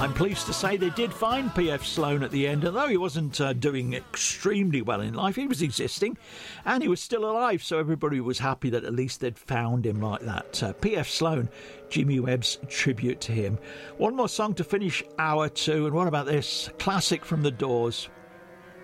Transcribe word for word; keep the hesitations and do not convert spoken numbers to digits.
I'm pleased to say they did find P F Sloan at the end, and though he wasn't uh, doing extremely well in life, he was existing and he was still alive, so everybody was happy that at least they'd found him like that. Uh, P F Sloan, Jimmy Webb's tribute to him. One more song to finish hour two, and what about this? Classic from The Doors,